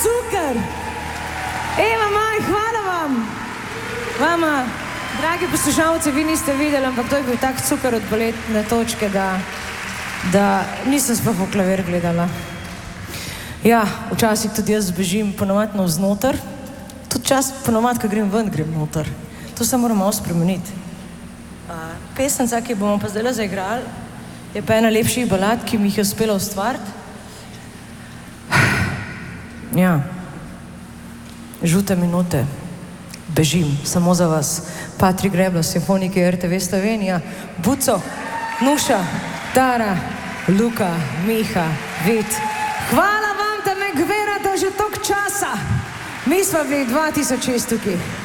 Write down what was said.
cukor. Eva Maj, hvala vam. Vama, dragi poslušalci, vi niste videli, ampak to je bil tak cukor od baletne točke, da nisem sploh v klavir gledala. Ja, včasih tudi jaz bežim ponovadi navznoter, tudi ponovadi, ko grem ven, grem noter. To se moramo spremeniti. Pesnica, ki bomo pa zdaj zaigrali, je pa ena lepših balad, ki mi jih je uspela ustvariti. Ja, žute minute, bežim, samo za vas. Patrik Grebla, simfoniki RTV Slovenija, Buco, Nuša, Tara, Luka, Miha, Vid. Hvala vam, da me gverate že toliko časa. Mi smo bili 2006 tukaj.